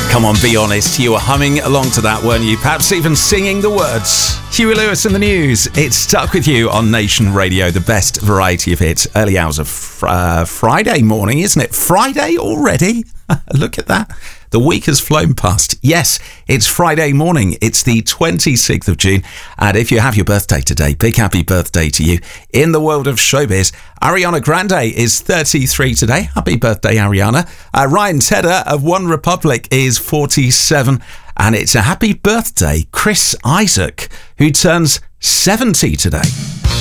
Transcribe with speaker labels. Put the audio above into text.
Speaker 1: Come on, be honest. You were humming along to that, weren't you? Perhaps even singing the words. Huey Lewis in the news. It's Stuck With You on Nation Radio, the best variety of hits. Early hours of Friday morning, isn't it? Friday already? Look at that. The week has flown past. Yes, it's Friday morning. It's the 26th of June. And if you have your birthday today, big happy birthday to you. In the world of showbiz, Ariana Grande is 33 today. Happy birthday, Ariana. Ryan Tedder of One Republic is 47. And it's a happy birthday, Chris Isaak, who turns 70 today.